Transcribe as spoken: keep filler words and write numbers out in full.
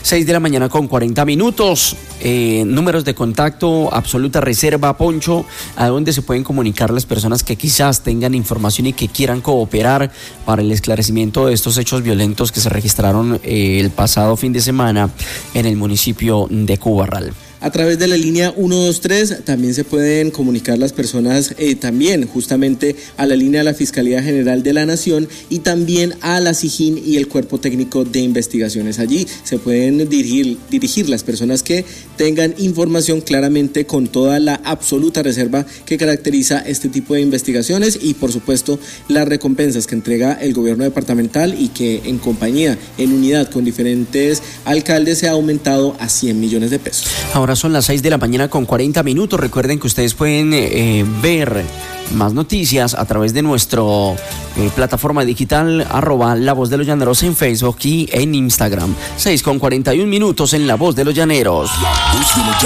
seis de la mañana con cuarenta minutos. Eh, números de contacto, absoluta reserva, Poncho, a donde se pueden comunicar las personas que quizás tengan información y que quieran cooperar para el esclarecimiento de estos hechos violentos que se registraron eh, el pasado fin de semana en el municipio de Cubarral. A través de la línea uno dos tres también se pueden comunicar las personas eh, también justamente a la línea de la Fiscalía General de la Nación y también a la SIJIN y el Cuerpo Técnico de Investigaciones. Allí se pueden dirigir, dirigir las personas que tengan información claramente con toda la absoluta reserva que caracteriza este tipo de investigaciones y por supuesto las recompensas que entrega el gobierno departamental y que en compañía, en unidad con diferentes alcaldes se ha aumentado a cien millones de pesos. Ahora son las seis de la mañana con cuarenta minutos. Recuerden que ustedes pueden eh, ver más noticias a través de nuestra eh, plataforma digital arroba La Voz de los Llaneros en Facebook y en Instagram. seis con cuarenta y un minutos en La Voz de los Llaneros.